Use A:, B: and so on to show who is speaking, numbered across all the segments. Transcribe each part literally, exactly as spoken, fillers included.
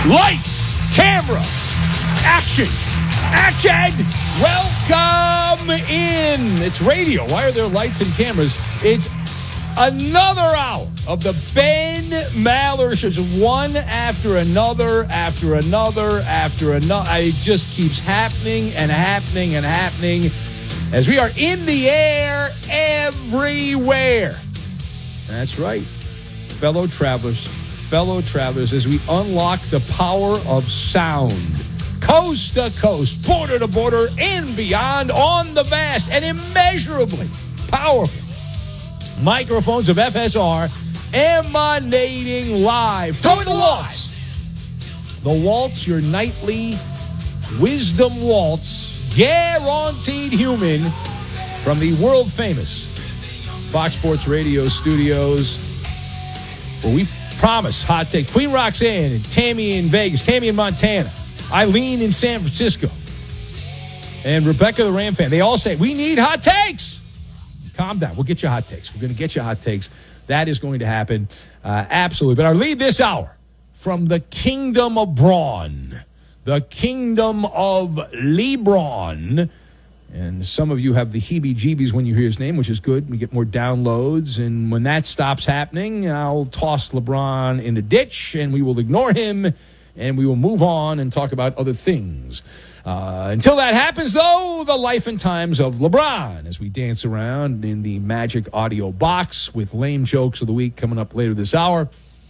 A: Lights, camera, action, action. Welcome in. It's radio. Why are there lights and cameras? It's another hour of the Ben Maller Show. Just one after another, after another, after another. It just keeps happening and happening and happening as we are in the air everywhere. That's right. Fellow travelers, fellow travelers, as we unlock the power of sound. Coast to coast, border to border, and beyond on the vast and immeasurably powerful microphones of F S R emanating live from the waltz. The waltz, your nightly wisdom waltz, guaranteed human, from the world famous Fox Sports Radio studios, where we promise hot take. Queen Roxanne and Tammy in Vegas, Tammy in Montana, Eileen in San Francisco, and Rebecca the Ram fan. They all say, we need hot takes. Calm down. We'll get you hot takes. We're going to get you hot takes. That is going to happen. Uh, absolutely. But our lead this hour from the kingdom of Braun, the kingdom of LeBron. And some of you have the heebie-jeebies when you hear his name, which is good. We get more downloads. And when that stops happening, I'll toss LeBron in the ditch, and we will ignore him, and we will move on and talk about other things. Uh, until that happens, though, the life and times of LeBron as we dance around in the magic audio box with lame jokes of the week coming up later this hour.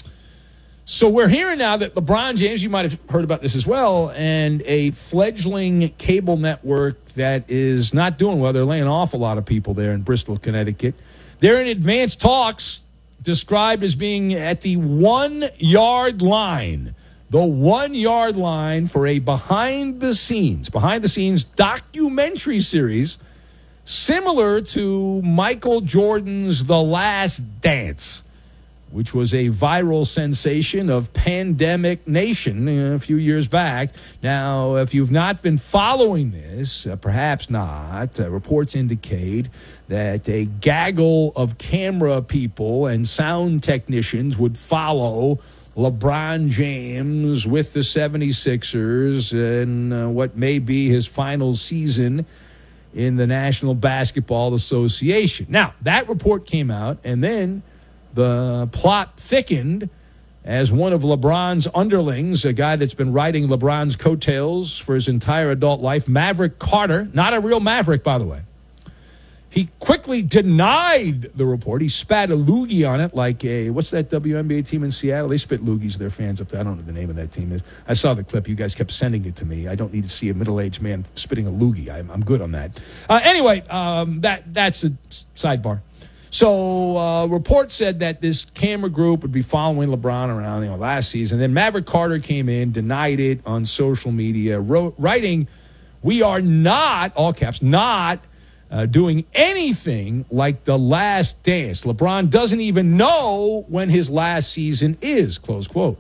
A: So we're hearing now that LeBron James, you might have heard about this as well, and a fledgling cable network that is not doing well. They're laying off a lot of people there in Bristol, Connecticut. They're in advanced talks described as being at the one-yard line. The one-yard line for a behind-the-scenes, behind-the-scenes documentary series similar to Michael Jordan's The Last Dance, which was a viral sensation of Pandemic Nation a few years back. Now, if you've not been following this, uh, perhaps not, uh, reports indicate that a gaggle of camera people and sound technicians would follow LeBron James with the seventy-sixers in uh, what may be his final season in the National Basketball Association. Now, that report came out, and then the plot thickened as one of LeBron's underlings, a guy that's been riding LeBron's coattails for his entire adult life, Maverick Carter, not a real Maverick, by the way. He quickly denied the report. He spat a loogie on it like a, what's that W N B A team in Seattle? They spit loogies to their fans up there. I don't know what the name of that team is. I saw the clip. You guys kept sending it to me. I don't need to see a middle-aged man spitting a loogie. I'm, I'm good on that. Uh, anyway, um, that that's a sidebar. So uh, report said that this camera group would be following LeBron around, you know, last season. Then Maverick Carter came in, denied it on social media, wrote, writing, "We are not," all caps, not uh, doing anything like The Last Dance. LeBron doesn't even know when his last season is, close quote.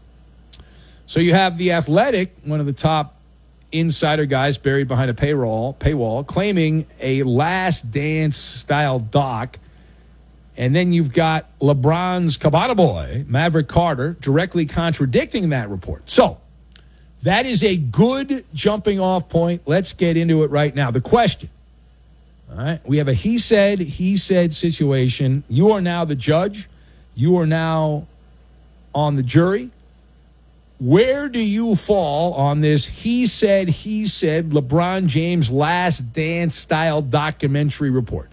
A: So you have The Athletic, one of the top insider guys buried behind a payroll, paywall, claiming a Last Dance-style doc. And then you've got LeBron's Cabana boy, Maverick Carter, directly contradicting that report. So that is a good jumping off point. Let's get into it right now. The question, all right, we have a he said, he said situation. You are now the judge. You are now on the jury. Where do you fall on this he said, he said LeBron James Last Dance style documentary report?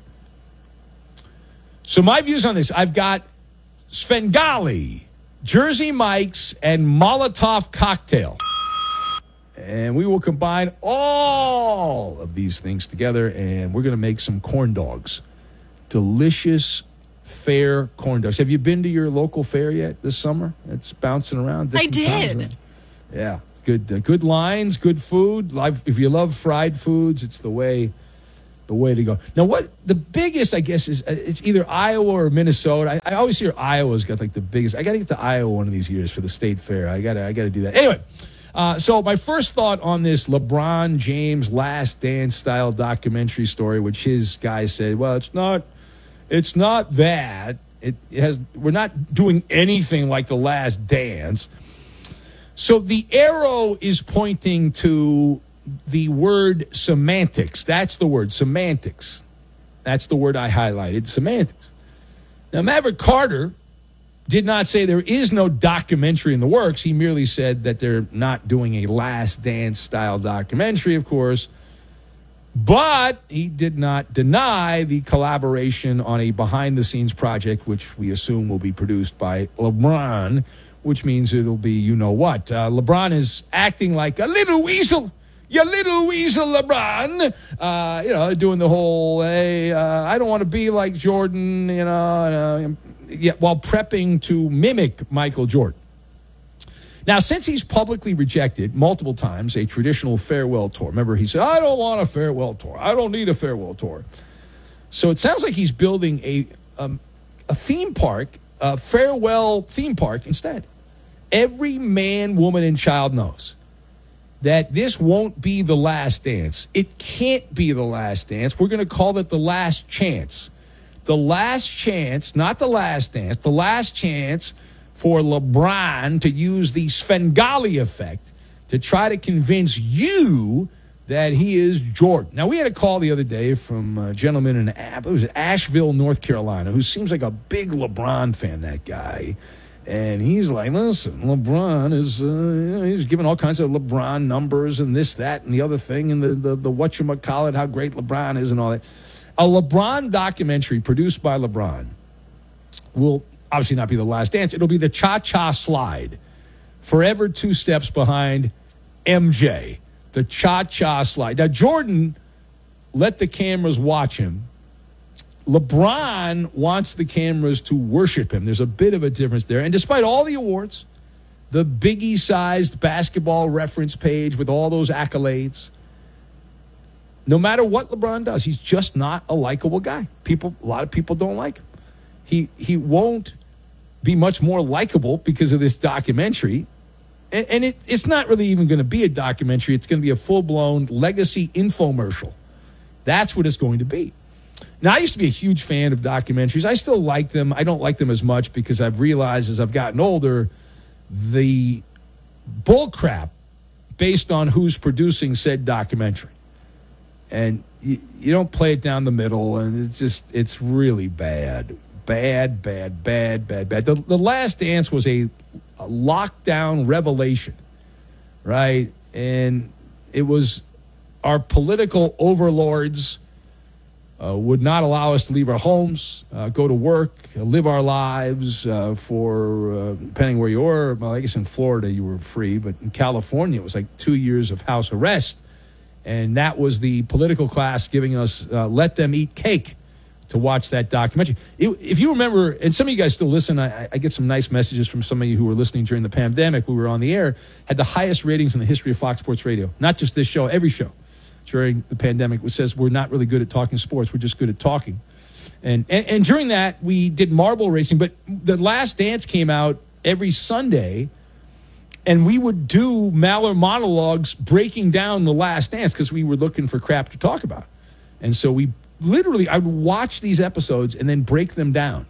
A: So my views on this, I've got Svengali, Jersey Mike's, and Molotov cocktail. And we will combine all of these things together, and we're going to make some corn dogs. Delicious, fair corn dogs. Have you been to your local fair yet this summer? It's bouncing around.
B: I did.
A: Times. Yeah, good uh, good lines, good food. If you love fried foods, it's the way... the way to go. Now, what the biggest, I guess, is uh, it's either Iowa or Minnesota. I, I always hear Iowa's got like the biggest. I got to get to Iowa one of these years for the state fair. I got to, I got to do that. Anyway, uh, so my first thought on this LeBron James Last Dance style documentary story, which his guy said, well, it's not, it's not that. It has. We're not doing anything like The Last Dance. So the arrow is pointing to the word semantics. That's the word, semantics. That's the word I highlighted, semantics. Now, Maverick Carter did not say there is no documentary in the works. He merely said that they're not doing a Last Dance-style documentary, of course. But he did not deny the collaboration on a behind-the-scenes project, which we assume will be produced by LeBron, which means it'll be you-know-what. Uh, LeBron is acting like a little weasel. You little weasel, LeBron. Uh, you know, doing the whole, hey, uh, I don't want to be like Jordan, you know, uh, yeah, while prepping to mimic Michael Jordan. Now, since he's publicly rejected multiple times a traditional farewell tour, remember he said, I don't want a farewell tour. I don't need a farewell tour. So it sounds like he's building a, um, a theme park, a farewell theme park instead. Every man, woman, and child knows that this won't be the last dance. It can't be the last dance. We're going to call it the last chance. The last chance, not the last dance, the last chance for LeBron to use the Svengali effect to try to convince you that he is Jordan. Now, we had a call the other day from a gentleman in it was Asheville, North Carolina, who seems like a big LeBron fan, that guy. And he's like, listen, LeBron is, uh, he's giving all kinds of LeBron numbers and this, that, and the other thing, and the, the, the whatchamacallit, how great LeBron is and all that. A LeBron documentary produced by LeBron will obviously not be the last dance. It'll be the cha-cha slide. Forever two steps behind M J. The cha-cha slide. Now, Jordan let the cameras watch him. LeBron wants the cameras to worship him. There's a bit of a difference there. And despite all the awards, the Biggie-sized basketball reference page with all those accolades, no matter what LeBron does, he's just not a likable guy. People, a lot of people don't like him. He he won't be much more likable because of this documentary. And, and it, it's not really even going to be a documentary. It's going to be a full-blown legacy infomercial. That's what it's going to be. Now, I used to be a huge fan of documentaries. I still like them. I don't like them as much because I've realized as I've gotten older, the bullcrap based on who's producing said documentary. And you, you don't play it down the middle, and it's just, it's really bad. Bad, bad, bad, bad, bad. The, the Last Dance was a, a lockdown revelation, right? And it was our political overlords uh, would not allow us to leave our homes, uh, go to work, uh, live our lives uh, for, uh, depending where you were. Well, I guess in Florida you were free, but in California it was like two years of house arrest. And that was the political class giving us uh, let them eat cake to watch that documentary. It, if you remember, and some of you guys still listen, I, I get some nice messages from some of you who were listening during the pandemic. We were on the air, had the highest ratings in the history of Fox Sports Radio. Not just this show, every show during the pandemic, which says we're not really good at talking sports. We're just good at talking. And, and, and during that, we did marble racing, but The Last Dance came out every Sunday, and we would do Maller monologues breaking down The Last Dance because we were looking for crap to talk about. And so we literally, I would watch these episodes and then break them down.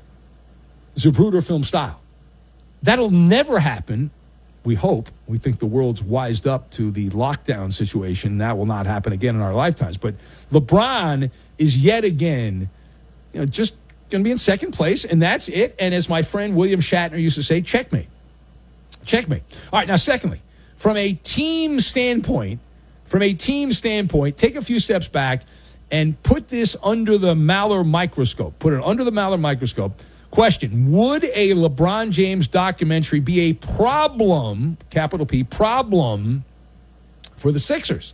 A: Zapruder film style. That'll never happen, we hope. We think the world's wised up to the lockdown situation. That will not happen again in our lifetimes. But LeBron is yet again, you know, just going to be in second place, and that's it. And as my friend William Shatner used to say, checkmate. Checkmate. All right, now, secondly, from a team standpoint, from a team standpoint, take a few steps back and put this under the Maller microscope. Put it under the Maller microscope. Question, would a LeBron James documentary be a problem, capital P, problem for the Sixers?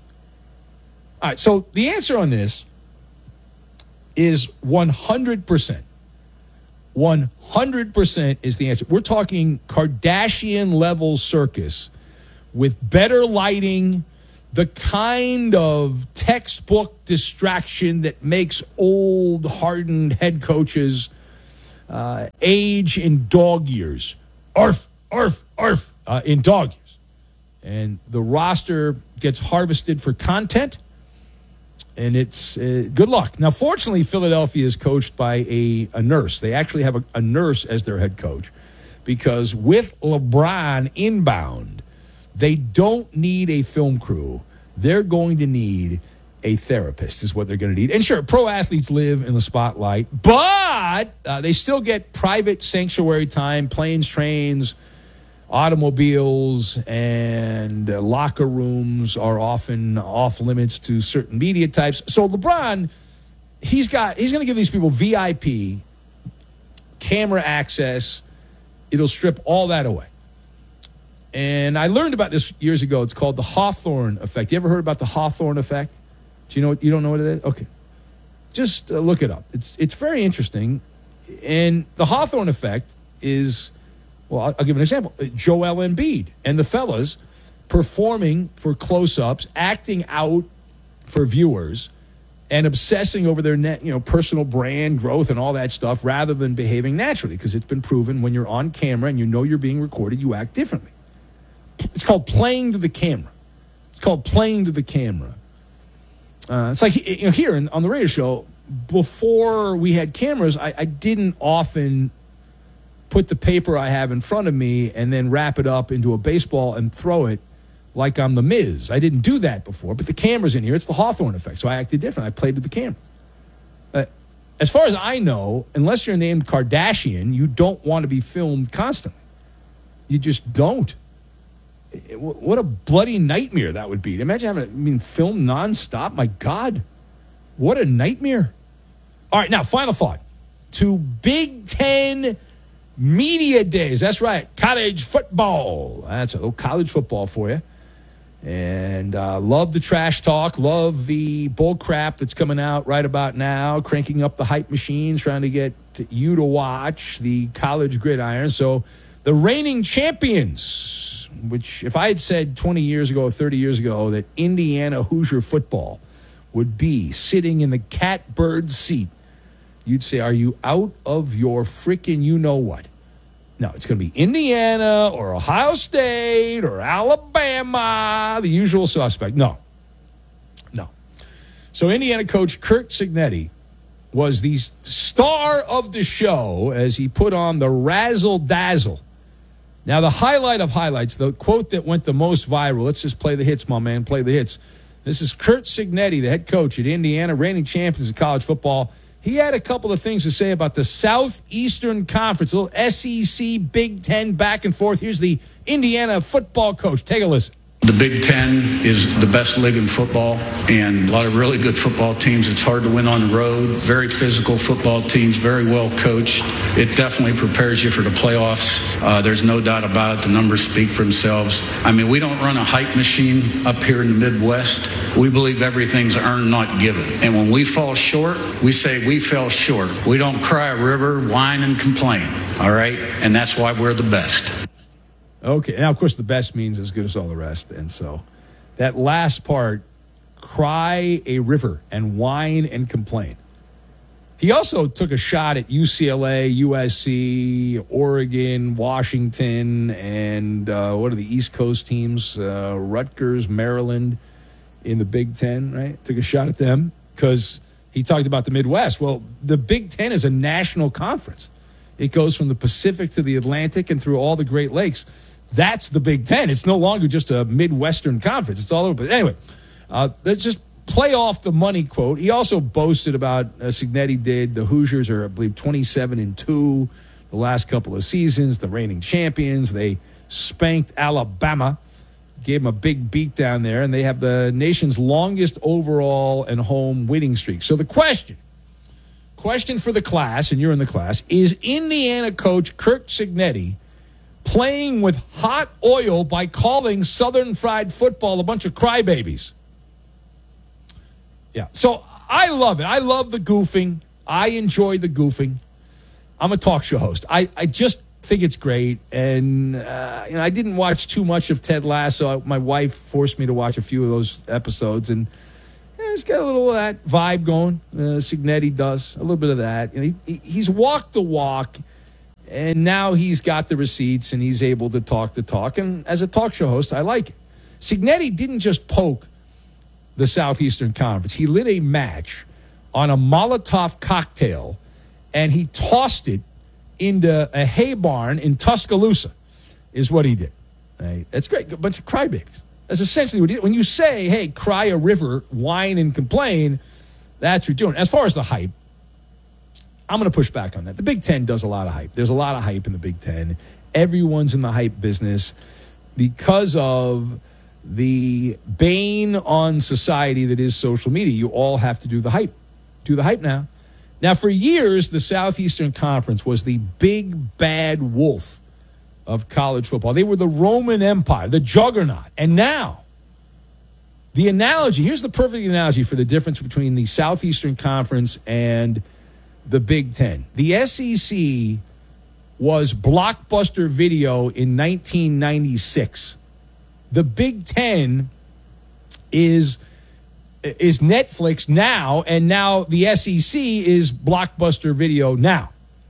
A: All right, so the answer on this is one hundred percent. one hundred percent is the answer. We're talking Kardashian-level circus with better lighting, the kind of textbook distraction that makes old, hardened head coaches uh, age in dog years. Arf, arf, arf, uh, in dog years. And the roster gets harvested for content, and it's uh, good luck. Now, fortunately, Philadelphia is coached by a, a nurse. They actually have a, a nurse as their head coach because with LeBron inbound, They don't need a film crew. They're going to need a therapist is what they're going to need. And sure, pro athletes live in the spotlight, but uh, they still get private sanctuary time, planes, trains, automobiles, and uh, locker rooms are often off limits to certain media types. So LeBron, he's got he's going to give these people V I P camera access. It'll strip all that away. And I learned about this years ago. It's called the Hawthorne effect. You ever heard about the Hawthorne effect? Do you know? You don't know what it is? Okay, just uh, look it up. It's it's very interesting. And the Hawthorne effect is, well, I'll, I'll give an example. Joel Embiid and the fellas performing for close-ups, acting out for viewers, and obsessing over their net, you know, personal brand growth and all that stuff, rather than behaving naturally, because it's been proven when you're on camera and you know you're being recorded, you act differently. It's called playing to the camera. It's called playing to the camera. Uh, it's like, you know, here in, on the radio show, before we had cameras, I, I didn't often put the paper I have in front of me and then wrap it up into a baseball and throw it like I'm the Miz. I didn't do that before, but the camera's in here. It's the Hawthorne effect, so I acted different. I played to the camera. Uh, as far as I know, unless you're named Kardashian, you don't want to be filmed constantly. You just don't. What a bloody nightmare that would be. Imagine having, I mean, film nonstop. My God, what a nightmare. All right, now, final thought. To Big Ten Media Days. That's right, college football. That's a little college football for you. And uh, love the trash talk. Love the bull crap that's coming out right about now, cranking up the hype machine, trying to get you to watch the college gridiron. So the reigning champions, which if I had said twenty years ago or thirty years ago that Indiana Hoosier football would be sitting in the catbird seat, you'd say, are you out of your freaking you-know-what? No, it's going to be Indiana or Ohio State or Alabama, the usual suspect. No. No. So Indiana coach Curt Cignetti was the star of the show as he put on the razzle-dazzle. Now, the highlight of highlights, the quote that went the most viral, let's just play the hits, my man, play the hits. This is Curt Cignetti, the head coach at Indiana, reigning champions of college football. He had a couple of things to say about the Southeastern Conference, a little S E C, Big Ten, back and forth. Here's the Indiana football coach. Take a listen.
B: The Big Ten is the best league in football, and a lot of really good football teams. It's hard to win on the road. Very physical football teams, very well coached. It definitely prepares you for the playoffs. Uh, there's no doubt about it. The numbers speak for themselves. I mean, we don't run a hype machine up here in the Midwest. We believe everything's earned, not given. And when we fall short, we say we fell short. We don't cry a river, whine, and complain, all right? And that's why we're the best.
A: Okay, now, of course, the best means as good as all the rest. And so that last part, cry a river and whine and complain. He also took a shot at U C L A, U S C, Oregon, Washington, and uh, what are the East Coast teams? Uh, Rutgers, Maryland in the Big Ten, right? Took a shot at them because he talked about the Midwest. Well, the Big Ten is a national conference. It goes from the Pacific to the Atlantic and through all the Great Lakes. That's the Big Ten. It's no longer just a Midwestern conference. It's all over. But anyway, uh, let's just play off the money quote. He also boasted about, uh, Cignetti did, the Hoosiers are, I believe, twenty-seven and two the last couple of seasons, the reigning champions. They spanked Alabama, gave them a big beat down there, and they have the nation's longest overall and home winning streak. So the question, question for the class, and you're in the class, is Indiana coach Curt Cignetti playing with hot oil by calling Southern Fried Football a bunch of crybabies? Yeah, so I love it. I love the goofing. I enjoy the goofing. I'm a talk show host. I, I just think it's great. And uh, you know, I didn't watch too much of Ted Lasso. My wife forced me to watch a few of those episodes, and yeah, it's got a little of that vibe going. Uh, Cignetti does a little bit of that. You know, he, he's walked the walk. And now he's got the receipts and he's able to talk the talk. And as a talk show host, I like it. Cignetti didn't just poke the Southeastern Conference. He lit a match on a Molotov cocktail and he tossed it into a hay barn in Tuscaloosa, is what he did. Right? That's great. A bunch of crybabies. That's essentially what you, when you say, hey, cry a river, whine and complain, that's what you're doing. As far as the hype, I'm going to push back on that. The Big Ten does a lot of hype. There's a lot of hype in the Big Ten. Everyone's in the hype business because of the bane on society that is social media. You all have to do the hype. Do the hype now. Now, for years, the Southeastern Conference was the big bad wolf of college football. They were the Roman Empire, the juggernaut. And now, the analogy, here's the perfect analogy for the difference between the Southeastern Conference and the Big Ten. The S E C was Blockbuster Video in nineteen ninety-six. The Big Ten is, is Netflix now, and now the S E C is Blockbuster Video now.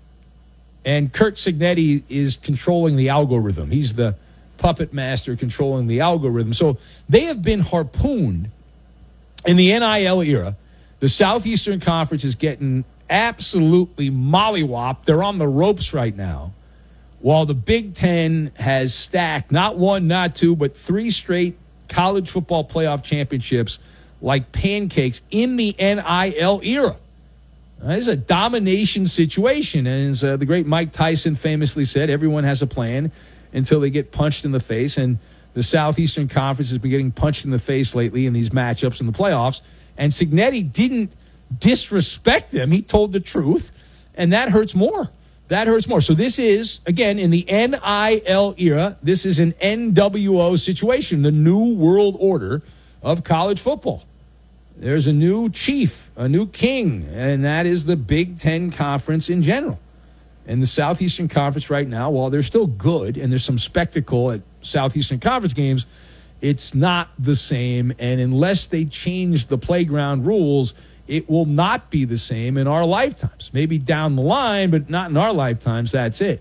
A: And Curt Cignetti is controlling the algorithm. He's the puppet master controlling the algorithm. So they have been harpooned in the N I L era. The Southeastern Conference is getting absolutely mollywopped. They're on the ropes right now. While the Big Ten has stacked not one, not two, but three straight college football playoff championships like pancakes in the N I L era. Uh, this is a domination situation. And as uh, the great Mike Tyson famously said, everyone has a plan until they get punched in the face. And the Southeastern Conference has been getting punched in the face lately in these matchups in the playoffs. And Cignetti didn't disrespect them. He told the truth. And that hurts more. That hurts more. So this is, again, in the N I L era, this is an N W O situation, the new world order of college football. There's a new chief, a new king, and that is the Big Ten Conference in general. And the Southeastern Conference right now, while they're still good and there's some spectacle at Southeastern Conference games, it's not the same. And unless they change the playground rules, it will not be the same in our lifetimes. Maybe down the line, but not in our lifetimes. That's it.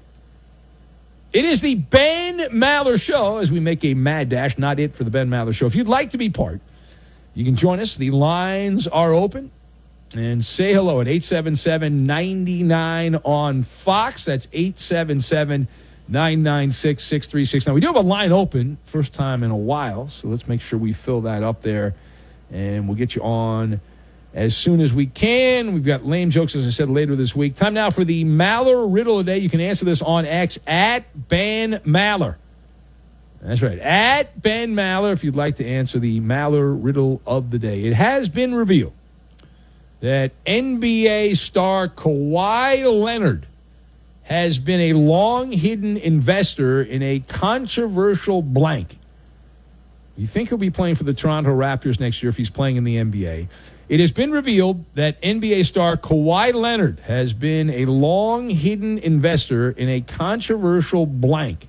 A: It is the Ben Maller Show as we make a mad dash. Not it for the Ben Maller Show. If you'd like to be part, you can join us. The lines are open. And say hello at eight seven seven, nine nine on Fox. That's eight seven seven, nine nine six, six three six nine. We do have a line open, first time in a while, so let's make sure we fill that up there. And we'll get you on as soon as we can. We've got lame jokes, as I said, later this week. Time now for the Maller Riddle of the Day. You can answer this on X at Ben Maller. That's right, at Ben Maller, if you'd like to answer the Maller Riddle of the Day. It has been revealed that N B A star Kawhi Leonard has been a long-hidden investor in a controversial blank. You think he'll be playing for the Toronto Raptors next year if he's playing in the N B A. It has been revealed that N B A star Kawhi Leonard has been a long-hidden investor in a controversial blank.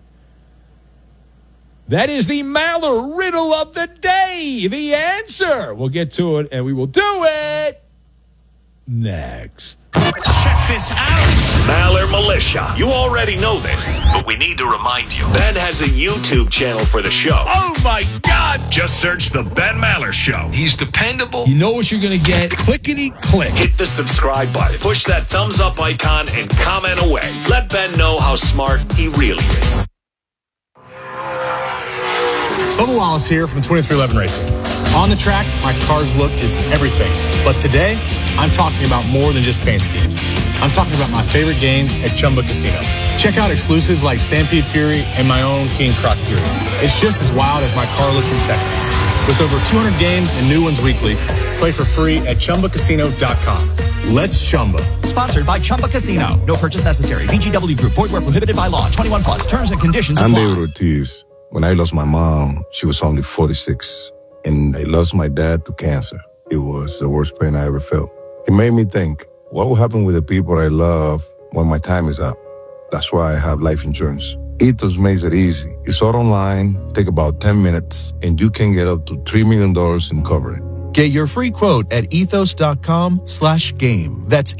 A: That is the Maller Riddle of the Day. The answer. We'll get to it, and we will do it next.
C: Check this out. Maller Militia. You already know this, but we need to remind you. Ben has a YouTube channel for the show.
A: Oh, my God.
C: Just search The Ben Maller Show.
D: He's dependable.
A: You know what you're going to get. Clickety-click.
C: Hit the subscribe button. Push that thumbs up icon and comment away. Let Ben know how smart he really is.
E: Bubba Wallace here from twenty-three eleven Racing. On the track, my car's look is everything. But today, I'm talking about more than just paint schemes. I'm talking about my favorite games at Chumba Casino. Check out exclusives like Stampede Fury and my own King Croc Fury. It's just as wild as my car look in Texas. With over two hundred games and new ones weekly, play for free at Chumba Casino dot com. Let's Chumba.
F: Sponsored by Chumba Casino. No purchase necessary. V G W Group. Void where prohibited by law. twenty-one plus. Terms and conditions apply.
G: I'm David Ortiz. When I lost my mom, she was only forty-six. And I lost my dad to cancer. It was the worst pain I ever felt. It made me think, what will happen with the people I love when my time is up? That's why I have life insurance. Ethos makes it easy. It's all online, take about ten minutes, and you can get up to three million dollars in coverage.
H: Get your free quote at ethos.com slash game. That's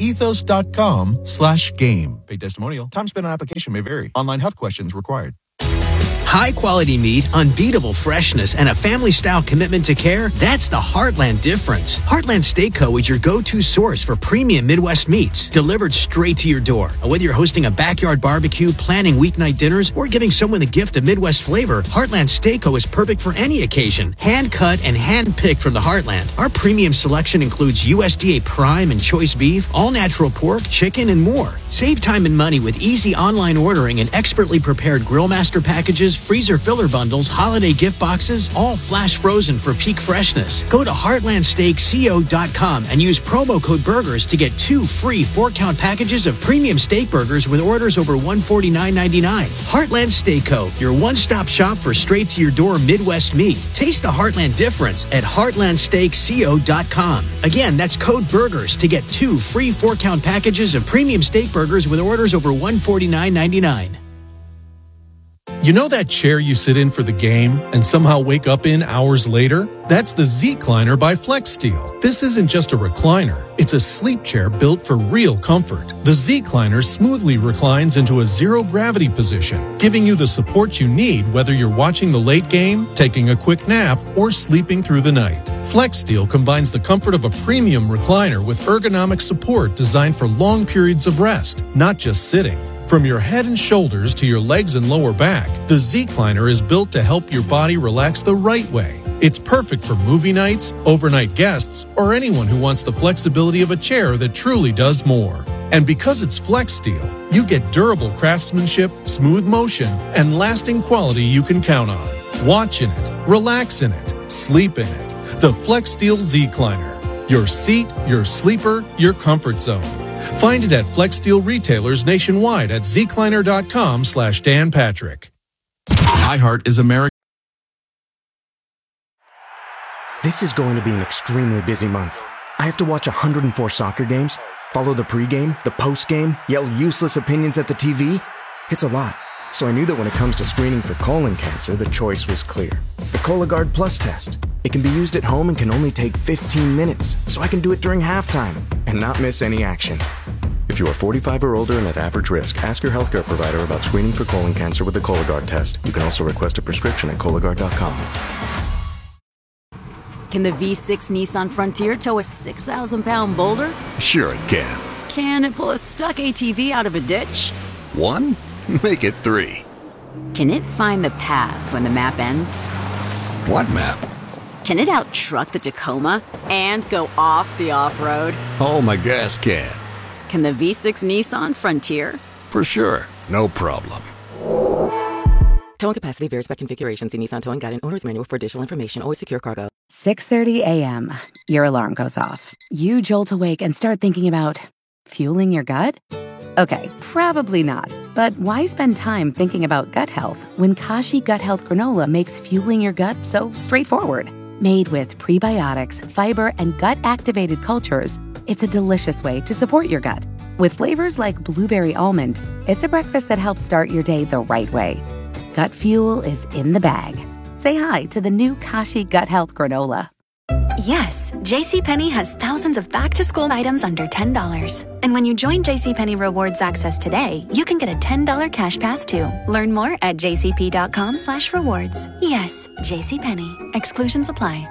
H: ethos.com slash game. Paid testimonial. Time spent on application may vary. Online health questions required.
D: High-quality meat, unbeatable freshness, and a family-style commitment to care, that's the Heartland difference. Heartland Steak Co. is your go-to source for premium Midwest meats, delivered straight to your door. Whether you're hosting a backyard barbecue, planning weeknight dinners, or giving someone the gift of Midwest flavor, Heartland Steak Co. is perfect for any occasion. Hand-cut and hand-picked from the Heartland. Our premium selection includes U S D A prime and choice beef, all-natural pork, chicken, and more. Save time and money with easy online ordering and expertly prepared Grill Master packages, freezer filler bundles, holiday gift boxes, all flash frozen for peak freshness. Go to heartland steak co dot com and use promo code BURGERS to get two free four-count packages of premium steak burgers with orders over one hundred forty-nine ninety-nine. Heartland Steak Co., your one-stop shop for straight-to-your-door Midwest meat. Taste the Heartland difference at heartland steak co dot com. Again, that's code BURGERS to get two free four-count packages of premium steak burgers with orders over one hundred forty-nine ninety-nine.
I: You know that chair you sit in for the game and somehow wake up in hours later? That's the Z-Cliner by FlexSteel. This isn't just a recliner. It's a sleep chair built for real comfort. The Z-Cliner smoothly reclines into a zero-gravity position, giving you the support you need whether you're watching the late game, taking a quick nap, or sleeping through the night. FlexSteel combines the comfort of a premium recliner with ergonomic support designed for long periods of rest, not just sitting. From your head and shoulders to your legs and lower back, the Z-Cliner is built to help your body relax the right way. It's perfect for movie nights, overnight guests, or anyone who wants the flexibility of a chair that truly does more. And because it's FlexSteel, you get durable craftsmanship, smooth motion, and lasting quality you can count on. Watch in it, relax in it, sleep in it. The FlexSteel Z-Cliner. Your seat, your sleeper, your comfort zone. Find it at FlexSteel retailers nationwide at zcliner.com slash Dan Patrick.
J: iHeart is America.
K: This is going to be an extremely busy month. I have to watch one hundred four soccer games, follow the pregame, the postgame, yell useless opinions at the T V. It's a lot. So I knew that when it comes to screening for colon cancer, the choice was clear. The Cologuard Plus test. It can be used at home and can only take fifteen minutes, so I can do it during halftime and not miss any action. If you are forty-five or older and at average risk, ask your healthcare provider about screening for colon cancer with the Cologuard test. You can also request a prescription at Cologuard dot com.
L: Can the V six Nissan Frontier tow a six thousand pound boulder?
M: Sure it can.
L: Can it pull a stuck A T V out of a ditch?
M: One? Make it three.
L: Can it find the path when the map ends?
M: What map?
L: Can it out-truck the Tacoma and go off the off-road?
M: Oh, my gas can.
L: Can the V six Nissan Frontier?
M: For sure. No problem.
N: Towing capacity varies by configuration. See Nissan Towing Guide and Owner's Manual for additional information. Always secure cargo.
O: six thirty a.m. Your alarm goes off. You jolt awake and start thinking about fueling your gut? Okay, probably not. But why spend time thinking about gut health when Kashi Gut Health Granola makes fueling your gut so straightforward? Made with prebiotics, fiber, and gut-activated cultures, it's a delicious way to support your gut. With flavors like blueberry almond, it's a breakfast that helps start your day the right way. Gut fuel is in the bag. Say hi to the new Kashi Gut Health Granola.
P: Yes, JCPenney has thousands of back-to-school items under ten dollars. And when you join JCPenney Rewards Access today, you can get a ten dollars cash pass too. Learn more at jcp.com slash rewards. Yes, JCPenney. Exclusions apply.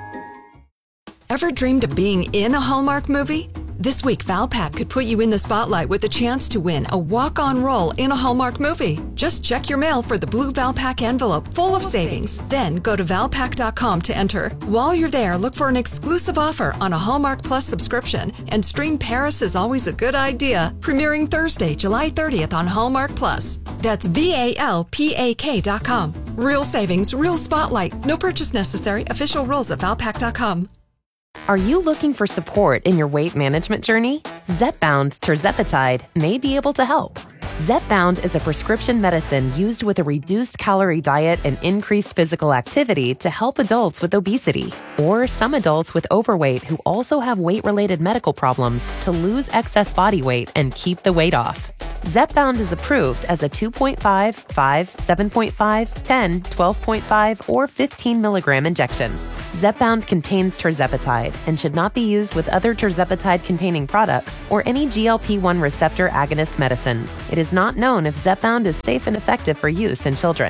Q: Ever dreamed of being in a Hallmark movie? This week, Valpak could put you in the spotlight with a chance to win a walk-on role in a Hallmark movie. Just check your mail for the blue Valpak envelope full of savings. Then go to valpak dot com to enter. While you're there, look for an exclusive offer on a Hallmark Plus subscription and stream Paris is Always a Good Idea, premiering Thursday, July thirtieth on Hallmark Plus. That's V A L P A K dot com. Real savings, real spotlight. No purchase necessary. Official rules at valpak dot com.
R: Are you looking for support in your weight management journey? Zepbound tirzepatide may be able to help. Zepbound is a prescription medicine used with a reduced calorie diet and increased physical activity to help adults with obesity or some adults with overweight who also have weight-related medical problems to lose excess body weight and keep the weight off. Zepbound is approved as a two point five, five, seven point five, ten, twelve point five, or fifteen milligram injection. Zepbound contains tirzepatide and should not be used with other tirzepatide-containing products or any G L P one receptor agonist medicines. It is not known if Zepbound is safe and effective for use in children.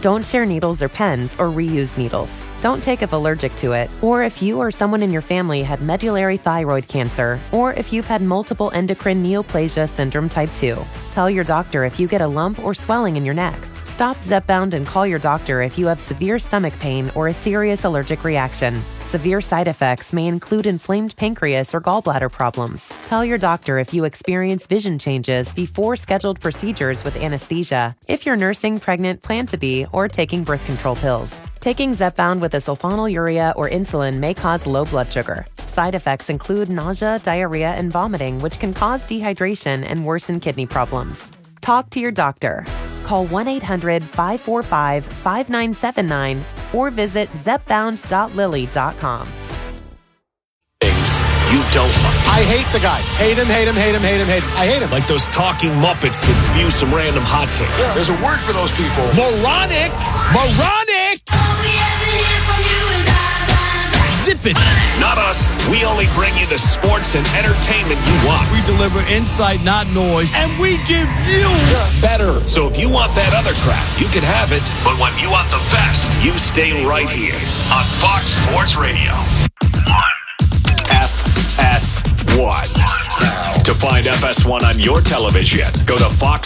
R: Don't share needles or pens or reuse needles. Don't take if allergic to it, or if you or someone in your family had medullary thyroid cancer, or if you've had multiple endocrine neoplasia syndrome type two. Tell your doctor if you get a lump or swelling in your neck. Stop Zepbound and call your doctor if you have severe stomach pain or a serious allergic reaction. Severe side effects may include inflamed pancreas or gallbladder problems. Tell your doctor if you experience vision changes before scheduled procedures with anesthesia, if you're nursing, pregnant, plan to be, or taking birth control pills. Taking Zepbound with a sulfonylurea or insulin may cause low blood sugar. Side effects include nausea, diarrhea, and vomiting, which can cause dehydration and worsen kidney problems. Talk to your doctor. Call one eight hundred five four five five nine seven nine or visit zepbound dot lilly dot com.
C: Things you don't like.
S: I hate the guy. Hate him, hate him, hate him, hate him, hate him. I hate him.
C: Like those talking Muppets that spew some random hot takes.
S: Yeah, there's a word for those people.
A: Moronic! Moronic! Zippin'.
C: Not us. We only bring you the sports and entertainment you want.
A: We deliver insight, not noise, and we give you
C: better. So if you want that other crap, you can have it. But when you want the best, you stay right here on Fox Sports Radio. F S one. To find F S one on your television, go to fox